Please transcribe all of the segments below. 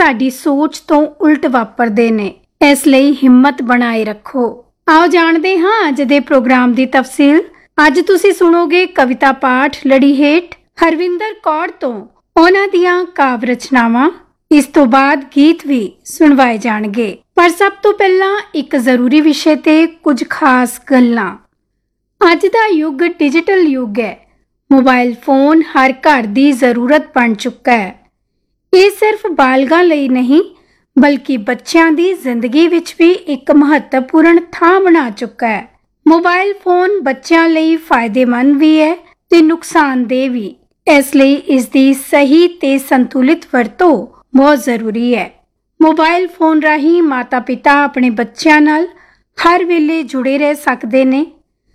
ਸਾਡੀ ਸੋਚ ਤੋਂ ਉਲਟ ਵਾਪਰਦੇ ਨੇ। ਇਸ ਲਈ ਹਿੰਮਤ ਬਣਾਏ ਰੱਖੋ। ਆਓ ਜਾਣਦੇ ਹਾਂ ਅੱਜ ਦੇ ਪ੍ਰੋਗਰਾਮ ਦੀ ਤਫਸੀਲ। ਅੱਜ ਤੁਸੀਂ ਸੁਣੋਗੇ ਕਵਿਤਾ ਪਾਠ ਲੜੀ ਹੇਠ ਹਰਵਿੰਦਰ ਕੌਰ ਤੋਂ ਉਹਨਾਂ ਦੀਆਂ ਕਾਵ ਰਚਨਾਵਾਂ। ਇਸ ਤੋਂ ਬਾਅਦ ਗੀਤ ਵੀ ਸੁਣਵਾਏ ਜਾਣਗੇ। ਪਰ ਸਭ ਤੋਂ ਪਹਿਲਾਂ ਇੱਕ ਜ਼ਰੂਰੀ ਵਿਸ਼ੇ ਤੇ ਕੁਝ ਖਾਸ ਗੱਲਾਂ। ਅੱਜ ਦਾ ਯੁੱਗ ਡਿਜੀਟਲ ਯੁੱਗ ਹੈ। ਮੋਬਾਈਲ ਫੋਨ ਹਰ ਘਰ ਦੀ ਜ਼ਰੂਰਤ ਬਣ ਚੁੱਕਾ ਹੈ। ਇਹ ਸਿਰਫ ਬਾਲਗਾਂ ਲਈ ਨਹੀਂ ਬਲਕਿ ਬੱਚਿਆਂ ਦੀ ਜ਼ਿੰਦਗੀ ਵਿੱਚ ਵੀ ਇੱਕ ਮਹੱਤਵਪੂਰਨ ਥਾਂ ਬਣਾ ਚੁੱਕਾ ਹੈ। ਮੋਬਾਈਲ ਫੋਨ ਬੱਚਿਆਂ ਲਈ ਫਾਇਦੇਮੰਦ ਵੀ ਹੈ ਤੇ ਨੁਕਸਾਨਦੇਹ ਵੀ। ਇਸ ਲਈ ਇਸ ਦੀ ਸਹੀ ਤੇ ਸੰਤੁਲਿਤ ਵਰਤੋਂ ਬਹੁਤ ਜ਼ਰੂਰੀ ਹੈ। ਮੋਬਾਈਲ ਫੋਨ ਰਾਹੀਂ ਮਾਤਾ-ਪਿਤਾ ਆਪਣੇ ਬੱਚਿਆਂ ਨਾਲ ਹਰ ਵੇਲੇ ਜੁੜੇ ਰਹਿ ਸਕਦੇ ਨੇ।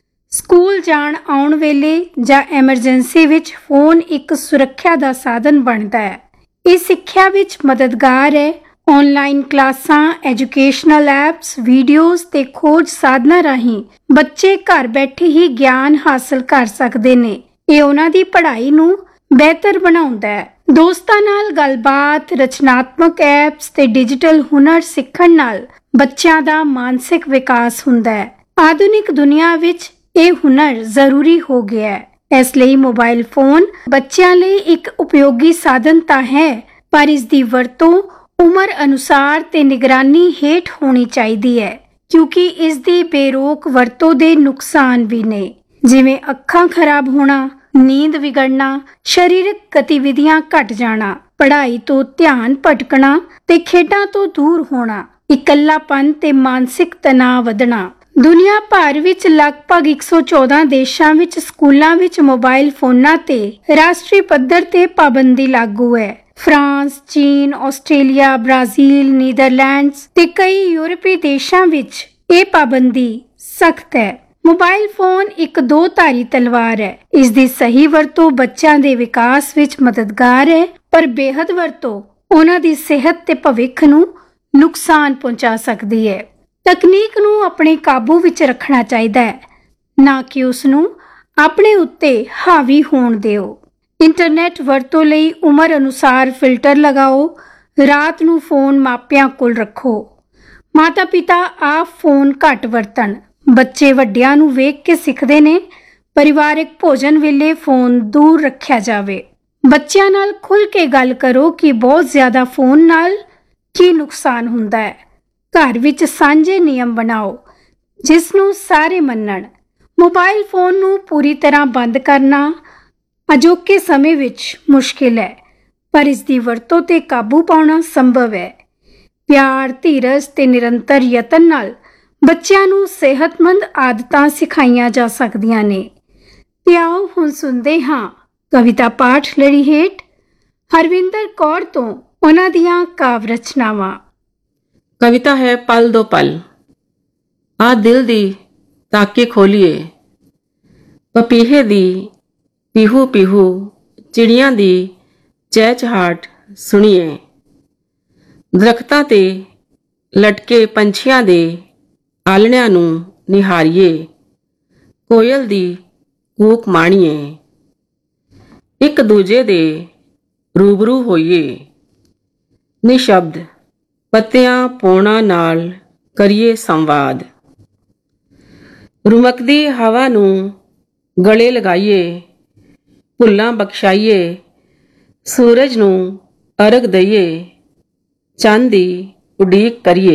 ਸਕੂਲ ਜਾਣ ਆਉਣ ਵੇਲੇ ਜਾਂ ਐਮਰਜੈਂਸੀ ਵਿੱਚ ਫੋਨ ਇੱਕ ਸੁਰੱਖਿਆ ਦਾ ਸਾਧਨ ਬਣਦਾ ਹੈ। ਇਹ ਸਿੱਖਿਆ ਵਿੱਚ ਮਦਦਗਾਰ ਹੈ। ਆਨਲਾਈਨ ਕਲਾਸਾਂ, ਐਜੂਕੇਸ਼ਨਲ ਐਪਸ, ਵੀਡੀਓਜ਼ ਤੇ ਖੋਜ ਸਾਧਨਾਂ ਰਾਹੀਂ ਬੱਚੇ ਘਰ ਬੈਠੇ ਹੀ ਗਿਆਨ ਹਾਸਲ ਕਰ ਸਕਦੇ ਨੇ। ਇਹ ਉਹਨਾਂ ਦੀ ਪੜ੍ਹਾਈ ਨੂੰ ਬਿਹਤਰ ਬਣਾਉਂਦਾ ਹੈ। ਦੋਸਤਾਂ ਨਾਲ ਗੱਲਬਾਤ, ਰਚਨਾਤਮਕ ਐਪਸ ਤੇ ਡਿਜੀਟਲ ਹੁਨਰ ਸਿੱਖਣ ਨਾਲ ਬੱਚਿਆਂ ਦਾ ਮਾਨਸਿਕ ਵਿਕਾਸ ਹੁੰਦਾ ਹੈ। ਆਧੁਨਿਕ ਦੁਨੀਆ ਵਿੱਚ ਇਹ ਹੁਨਰ ਜ਼ਰੂਰੀ ਹੋ ਗਿਆ ਹੈ। ਇਸ ਲਈ ਮੋਬਾਈਲ ਫੋਨ ਬੱਚਿਆਂ ਲਈ ਇੱਕ ਉਪਯੋਗੀ ਸਾਧਨ ਤਾਂ ਹੈ, ਪਰ ਇਸ ਦੀ ਵਰਤੋਂ ਉਮਰ ਅਨੁਸਾਰ ਤੇ ਨਿਗਰਾਨੀ ਹੇਠ ਹੋਣੀ ਚਾਹੀਦੀ ਹੈ, ਕਿਉਂਕਿ ਇਸ ਦੀ ਬੇਰੋਕ ਵਰਤੋਂ ਦੇ ਨੁਕਸਾਨ ਵੀ ਨੇ, ਜਿਵੇਂ ਅੱਖਾਂ ਖਰਾਬ ਹੋਣਾ, ਨੀਂਦ ਵਿਗੜਨਾ, ਸਰੀਰਕ ਗਤੀਵਿਧੀਆਂ ਘਟ ਜਾਣਾ, ਪੜ੍ਹਾਈ ਤੋਂ ਧਿਆਨ ਭਟਕਣਾ ਤੇ ਖੇਡਾਂ ਤੋਂ ਦੂਰ ਹੋਣਾ, ਇਕੱਲਾਪਨ ਤੇ ਮਾਨਸਿਕ ਤਣਾਅ ਵਧਣਾ। ਦੁਨੀਆ ਭਰ ਵਿੱਚ ਲਗਭਗ 114 ਦੇਸ਼ਾਂ ਵਿੱਚ ਸਕੂਲਾਂ ਵਿੱਚ ਮੋਬਾਈਲ ਫੋਨਾਂ ਤੇ ਰਾਸ਼ਟਰੀ ਪੱਧਰ ਤੇ ਪਾਬੰਦੀ ਲਾਗੂ ਹੈ। ਫਰਾਂਸ, ਚੀਨ, ਆਸਟ੍ਰੇਲੀਆ, ਬ੍ਰਾਜ਼ੀਲ, ਨੀਦਰਲੈਂਡਸ ਤੇ ਕਈ ਯੂਰਪੀ ਦੇਸ਼ਾਂ ਵਿੱਚ ਇਹ ਪਾਬੰਦੀ ਸਖਤ ਹੈ। ਮੋਬਾਈਲ ਫੋਨ ਇੱਕ ਦੋ ਧਾਰੀ ਤਲਵਾਰ ਹੈ। ਇਸ ਦੀ ਸਹੀ ਵਰਤੋਂ ਬੱਚਿਆਂ ਦੇ ਵਿਕਾਸ ਵਿੱਚ ਮਦਦਗਾਰ ਹੈ, ਪਰ ਬੇਹੱਦ ਵਰਤੋਂ ਉਹਨਾਂ ਦੀ ਸਿਹਤ ਤੇ ਭਵਿੱਖ ਨੂੰ ਨੁਕਸਾਨ ਪਹੁੰਚਾ ਸਕਦੀ ਹੈ। ਤਕਨੀਕ ਨੂੰ ਆਪਣੇ ਕਾਬੂ ਵਿੱਚ ਰੱਖਣਾ ਚਾਹੀਦਾ ਹੈ, ਨਾ ਕਿ ਉਸ ਨੂੰ ਆਪਣੇ ਉੱਤੇ ਹਾਵੀ ਹੋਣ ਦਿਓ। ਇੰਟਰਨੈਟ ਵਰਤੋਂ ਲਈ ਉਮਰ ਅਨੁਸਾਰ ਫਿਲਟਰ ਲਗਾਓ। ਰਾਤ ਨੂੰ ਫੋਨ ਮਾਪਿਆਂ ਕੋਲ ਰੱਖੋ। ਮਾਤਾ-ਪਿਤਾ ਆਪ ਫੋਨ ਘੱਟ ਵਰਤਣ। ਬੱਚੇ ਵੱਡਿਆਂ ਨੂੰ ਵੇਖ ਕੇ ਸਿੱਖਦੇ ਨੇ। ਪਰਿਵਾਰਕ ਭੋਜਨ ਵੇਲੇ ਫੋਨ ਦੂਰ ਰੱਖਿਆ ਜਾਵੇ। ਬੱਚਿਆਂ ਨਾਲ ਖੁੱਲ੍ਹ ਕੇ ਗੱਲ ਕਰੋ ਕਿ ਬਹੁਤ ਜ਼ਿਆਦਾ ਫੋਨ ਨਾਲ ਕੀ ਨੁਕਸਾਨ ਹੁੰਦਾ ਹੈ। ਘਰ ਵਿੱਚ ਸਾਂਝੇ ਨਿਯਮ ਬਣਾਓ ਜਿਸ ਨੂੰ ਸਾਰੇ ਮੰਨਣ। ਮੋਬਾਈਲ ਫੋਨ ਨੂੰ ਪੂਰੀ ਤਰ੍ਹਾਂ ਬੰਦ ਕਰਨਾ ਅਜੋਕੇ ਸਮੇਂ ਵਿੱਚ ਮੁਸ਼ਕਿਲ ਹੈ, ਪਰ ਇਸ ਦੀ ਵਰਤੋਂ ਤੇ ਕਾਬੂ ਪਾਉਣਾ ਸੰਭਵ ਹੈ। ਪਿਆਰ, ਧੀਰਜ ਤੇ ਨਿਰੰਤਰ ਯਤਨ ਨਾਲ ਬੱਚਿਆਂ ਨੂੰ ਸਿਹਤਮੰਦ ਆਦਤਾਂ ਸਿਖਾਈਆਂ ਜਾ ਸਕਦੀਆਂ ਨੇ। ਤੇ ਆਓ ਹੁਣ ਸੁਣਦੇ ਹਾਂ ਕਵਿਤਾ ਪਾਠ ਲੜੀ ਹੇਠ ਹਰਵਿੰਦਰ ਕੌਰ ਤੋਂ ਉਹਨਾਂ ਦੀਆਂ ਕਾਵ ਰਚਨਾਵਾਂ। कविता है पल दो पल। आ दिल दी ताके खोलिए, पपीहे दी पीहू पीहू, चिड़ियां दी चहचहाट सुनिए। दरख्तां ते लटके पंछियां दे आलणियां नूं निहारिए, कोयल दी कूक माणीए। एक दूजे दे रूबरू होइए, निशब्द पत्तियां पौਣਾ ਨਾਲ ਕਰੀਏ ਸੰਵਾਦ। ਰੁਮਕਦੀ ਹਵਾ ਨੂੰ ਗਲੇ ਲਗਾਈਏ, ਭੁੱਲਾਂ ਬਖਸ਼ਾਈਏ, ਸੂਰਜ ਨੂੰ ਅਰਗ ਦਈਏ, ਚੰਦ ਦੀ ਉਡੀਕ ਕਰੀਏ।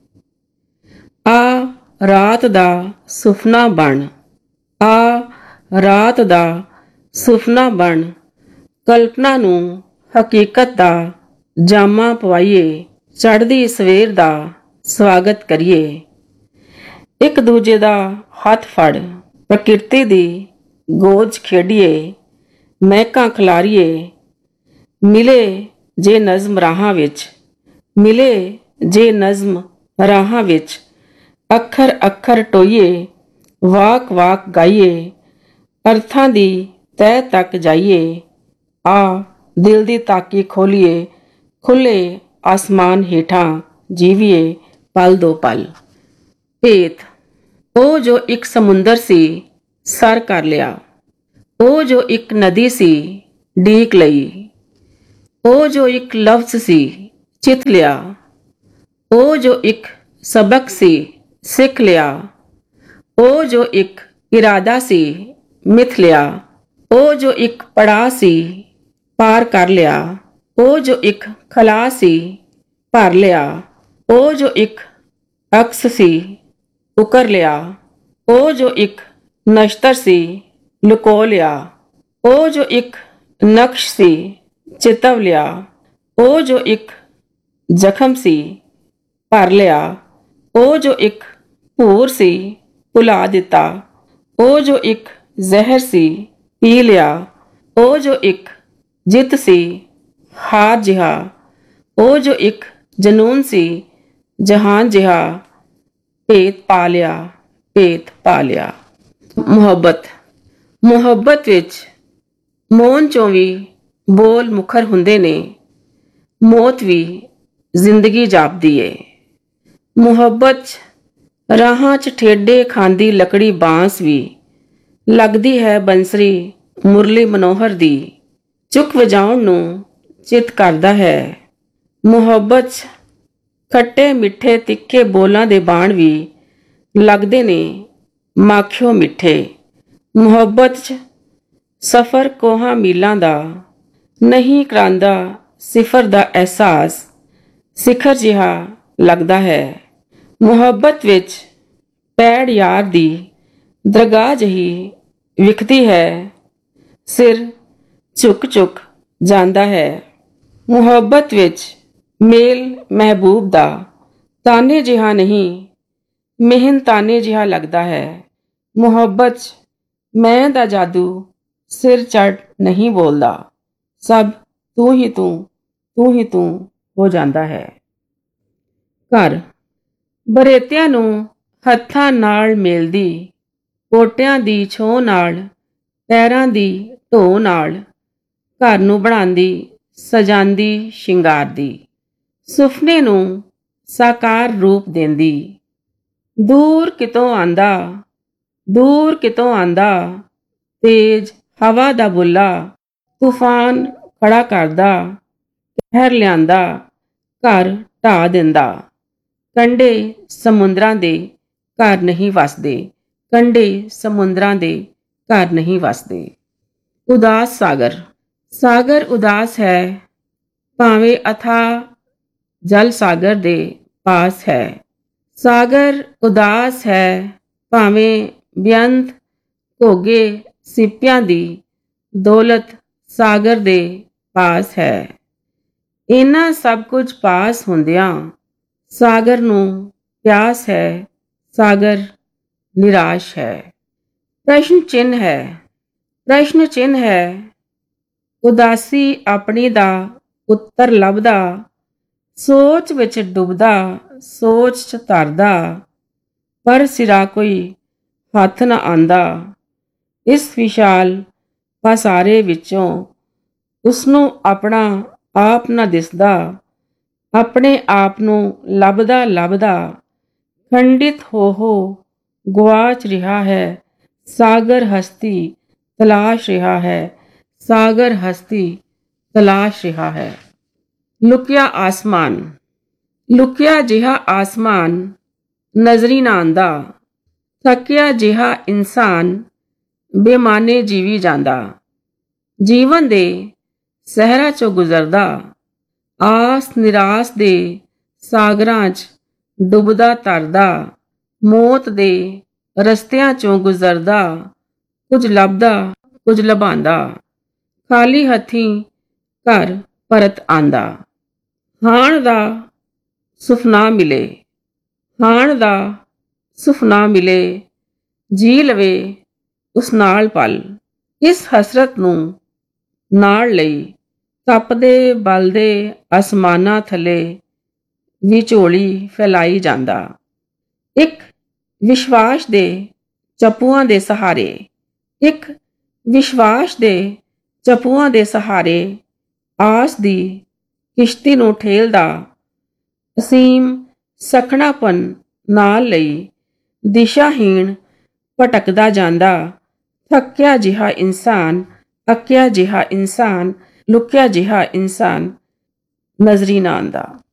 ਆ ਰਾਤ ਦਾ ਸੁਪਨਾ ਬਣ, ਆ ਰਾਤ ਦਾ ਸੁਪਨਾ ਬਣ, ਕਲਪਨਾ ਨੂੰ ਹਕੀਕਤ ਦਾ ਜਾਮਾ ਪਵਾਈਏ। ਚੜ੍ਹਦੀ ਸਵੇਰ ਦਾ ਸਵਾਗਤ ਕਰੀਏ। ਇੱਕ ਦੂਜੇ ਦਾ ਹੱਥ ਫੜ ਪ੍ਰਕਿਰਤੀ ਦੀ ਗੋਦ ਖੇਡੀਏ। ਮਹਿਕਾਂ ਖਿਲਾਰੀਏ, ਮਿਲੇ ਜੇ ਨਜ਼ਮ ਰਾਹਾਂ ਵਿੱਚ, ਮਿਲੇ ਜੇ ਨਜ਼ਮ ਰਾਹਾਂ ਵਿੱਚ। ਅੱਖਰ ਅੱਖਰ ਟੋਈਏ, ਵਾਕ ਵਾਕ ਗਾਈਏ, ਅਰਥਾਂ ਦੀ ਤਹਿ ਤੱਕ ਜਾਈਏ। ਆ ਦਿਲ ਦੀ ਤਾਕੀ ਖੋਲੀਏ, ਖੁੱਲੇ ਆਸਮਾਨ ਹੇਠਾਂ ਜੀਵੀਏ ਪਲ ਦੋ ਪਲ। ਭੇਤ। ਉਹ ਜੋ ਇੱਕ ਸਮੁੰਦਰ ਸੀ ਸਰ ਕਰ ਲਿਆ, ਉਹ ਜੋ ਇੱਕ ਨਦੀ ਸੀ ਡੀਕ ਲਈ, ਉਹ ਜੋ ਇੱਕ ਲਫ਼ਜ਼ ਸੀ ਚਿੱਤ ਲਿਆ। ਉਹ ਜੋ ਇੱਕ ਸਬਕ ਸੀ ਸਿੱਖ ਲਿਆ। ਉਹ ਜੋ ਇੱਕ ਇਰਾਦਾ ਸੀ ਮਿਥ ਲਿਆ। ਉਹ ਜੋ ਇੱਕ ਪੜਾਅ ਸੀ ਪਾਰ ਕਰ ਲਿਆ। ਉਹ ਜੋ ਇੱਕ ਖਲਾ ਸੀ ਭਰ ਲਿਆ। ਉਹ ਜੋ ਇੱਕ ਅਕਸ ਸੀ ਉਕਰ ਲਿਆ। ਉਹ ਜੋ ਇੱਕ ਨਸ਼ਤਰ ਸੀ ਲੁਕੋ ਲਿਆ। ਉਹ ਜੋ ਇੱਕ ਨਕਸ਼ ਸੀ ਚਿਤਵ ਲਿਆ। ਉਹ ਜੋ ਇੱਕ ਜ਼ਖਮ ਸੀ ਭਰ ਲਿਆ। ਉਹ ਜੋ ਇੱਕ ਭੂਰ ਸੀ ਭੁਲਾ ਦਿੱਤਾ। ਉਹ ਜੋ ਇੱਕ ਜ਼ਹਿਰ ਸੀ ਪੀ ਲਿਆ। ਉਹ ਜੋ ਇੱਕ ਜਿੱਤ ਸੀ ਹਾਰ ਜਿਹਾ। ਉਹ ਜੋ ਇੱਕ ਜਨੂਨ ਸੀ ਜਹਾਨ ਜਿਹਾ। ਭੇਤ ਪਾ ਲਿਆ, ਭੇਤ ਪਾ ਲਿਆ। ਮੁਹੱਬਤ ਵਿੱਚ ਮੌਨ ਚੋਂ ਵੀ ਬੋਲ ਮੁਖਰ ਹੁੰਦੇ ਨੇ। ਮੌਤ ਵੀ ਜ਼ਿੰਦਗੀ ਜਾਪਦੀ ਏ। ਮੁਹੱਬਤ 'ਚ ਰਾਹਾਂ 'ਚ ਠੇਡੇ ਖਾਂਦੀ ਲੱਕੜੀ ਬਾਂਸ ਵੀ ਲੱਗਦੀ ਹੈ ਬੰਸਰੀ ਮੁਰਲੀ ਮਨੋਹਰ ਦੀ। ਚੁੱਕ ਵਜਾਉਣ ਨੂੰ ਚਿੱਤ ਕਰਦਾ ਹੈ। ਮੁਹੱਬਤ 'ਚ ਖੱਟੇ ਮਿੱਠੇ ਤਿੱਖੇ ਬੋਲਾਂ ਦੇ ਬਾਣ ਵੀ ਲੱਗਦੇ ਨੇ ਮਾਖਿਓ ਮਿੱਠੇ। ਮੁਹੱਬਤ 'ਚ ਸਫ਼ਰ ਕੋਹਾਂ ਮੀਲਾਂ ਦਾ ਨਹੀਂ ਕਰਾਂਦਾ ਸਿਫਰ ਦਾ ਅਹਿਸਾਸ ਸਿਖਰ ਜਿਹਾ ਲੱਗਦਾ ਹੈ। ਮੁਹੱਬਤ ਵਿੱਚ ਪੈੜ ਯਾਰ ਦੀ ਦਰਗਾਹ ਜਿਹੀ ਵਿਖਦੀ ਹੈ। ਸਿਰ ਝੁਕ ਝੁਕ ਜਾਂਦਾ ਹੈ। ਮੁਹੱਬਤ ਵਿੱਚ ਮੇਲ ਮਹਿਬੂਬ ਦਾ ਤਾਨੇ ਜਿਹਾ ਨਹੀਂ ਮਿਹਨਤਾਨੇ ਜਿਹਾ ਲੱਗਦਾ ਹੈ। ਮੁਹੱਬਤ 'ਚ ਮੈਂ ਦਾ ਜਾਦੂ ਸਿਰ ਚੜ ਨਹੀਂ ਬੋਲਦਾ। ਸਭ ਤੂੰ ਹੀ ਤੂੰ ਹੋ ਜਾਂਦਾ ਹੈ। ਘਰ ਬਰੇਤਿਆਂ ਨੂੰ ਹੱਥਾਂ ਨਾਲ ਮੇਲਦੀ ਪੋਟਿਆਂ ਦੀ ਛੋਹ ਨਾਲ ਪੈਰਾਂ ਦੀ ਢੋਹ ਨਾਲ ਘਰ ਨੂੰ ਬਣਾਉਂਦੀ ਸਜਾਂਦੀ ਸ਼ਿੰਗਾਰਦੀ ਸੁਪਨੇ ਨੂੰ ਸਾਕਾਰ ਰੂਪ ਦੇਂਦੀ। ਦੂਰ ਕਿਤੋਂ ਆਂਦਾ ਤੇਜ ਹਵਾ ਦਾ ਬੁੱਲਾ ਤੂਫਾਨ ਖੜਾ ਕਰਦਾ ਕਹਿਰ ਲਿਆਂਦਾ ਘਰ ਢਾਹ ਦਿੰਦਾ। ਕੰਢੇ ਸਮੁੰਦਰਾਂ ਦੇ ਘਰ ਨਹੀਂ ਵਸਦੇ। ਕੰਢੇ ਸਮੁੰਦਰਾਂ ਦੇ ਘਰ ਨਹੀਂ ਵਸਦੇ। ਉਦਾਸ ਸਾਗਰ ਉਦਾਸ ਹੈ ਭਾਵੇਂ ਅਥਾਹ ਜਲ ਸਾਗਰ ਦੇ ਪਾਸ ਹੈ। ਸਾਗਰ ਉਦਾਸ ਹੈ ਭਾਵੇਂ ਬੇਅੰਤ ਘੋਗੇ ਸਿੱਪਿਆਂ ਦੀ ਦੌਲਤ ਸਾਗਰ ਦੇ ਪਾਸ ਹੈ। ਇਹਨਾਂ ਸਭ ਕੁਝ ਪਾਸ ਹੁੰਦਿਆਂ ਸਾਗਰ ਨੂੰ ਪਿਆਸ ਹੈ। ਸਾਗਰ ਨਿਰਾਸ਼ ਹੈ। ਪ੍ਰਸ਼ਨ ਚਿੰਨ੍ਹ ਹੈ ਉਦਾਸੀ ਆਪਣੀ ਦਾ ਉੱਤਰ ਲੱਭਦਾ ਸੋਚ ਵਿੱਚ ਡੁੱਬਦਾ ਸੋਚ 'ਚ ਧਰਦਾ ਪਰ ਸਿਰਾ ਕੋਈ ਹੱਥ ਨਾ ਆਂਦਾ। ਇਸ ਵਿਸ਼ਾਲ ਪਸਾਰੇ ਵਿੱਚੋਂ ਉਸਨੂੰ ਆਪਣਾ ਆਪ ਨਾ ਦਿਸਦਾ। ਆਪਣੇ ਆਪ ਨੂੰ ਲੱਭਦਾ ਖੰਡਿਤ ਹੋ ਗੁਆਚ ਰਿਹਾ ਹੈ। ਸਾਗਰ ਹਸਤੀ ਤਲਾਸ਼ ਰਿਹਾ ਹੈ। ਸਾਗਰ ਹਸਤੀ ਤਲਾਸ਼ ਰਿਹਾ ਹੈ। ਲੁਕਿਆ ਜਿਹਾ ਆਸਮਾਨ ਨਜ਼ਰੀ ਨਾ ਆਂਦਾ। ਥੱਕਿਆ ਜਿਹਾ ਇਨਸਾਨ ਬੇਮਾਨੇ ਜੀਵੀ ਜਾਂਦਾ। ਜੀਵਨ ਦੇ ਸਹਿਰਾ 'ਚੋਂ ਗੁਜ਼ਰਦਾ ਆਸ ਨਿਰਾਸ ਦੇ ਸਾਗਰਾਂ 'ਚ ਡੁੱਬਦਾ ਤਰਦਾ। ਮੌਤ ਦੇ ਰਸਤਿਆਂ 'ਚੋਂ ਗੁਜ਼ਰਦਾ ਕੁਝ ਲੱਭਦਾ ਕੁਝ ਲਭਾਂਦਾ। ਖਾਲੀ ਹੱਥੀਂ ਘਰ ਪਰਤ ਆਂਦਾ। ਹਾਣ ਦਾ ਸੁਫਨਾ ਮਿਲੇ ਜੀ ਲਵੇ ਉਸ ਨਾਲ ਪਲ। ਇਸ ਹਸਰਤ ਨੂੰ ਨਾਲ ਲਈ ਤਪਦੇ ਬਲਦੇ ਅਸਮਾਨਾਂ ਥੱਲੇ ਵਿਚੋਲੀ ਫੈਲਾਈ ਜਾਂਦਾ। ਇੱਕ ਵਿਸ਼ਵਾਸ ਦੇ ਚਪੂਆਂ ਦੇ ਸਹਾਰੇ ਆਸ ਦੀ ਕਿਸ਼ਤੀ ਨੂੰ ਠੇਲਦਾ ਅਸੀਮ ਸਖਣਾਪਨ ਨਾਲ ਲਈ ਦਿਸ਼ਾਹੀਣ ਭਟਕਦਾ ਜਾਂਦਾ। ਥੱਕਿਆ ਜਿਹਾ ਇਨਸਾਨ ਅੱਕਿਆ ਜਿਹਾ ਇਨਸਾਨ ਲੁਕਿਆ ਜਿਹਾ ਇਨਸਾਨ ਨਜ਼ਰੀ ਨਾ ਆਂਦਾ।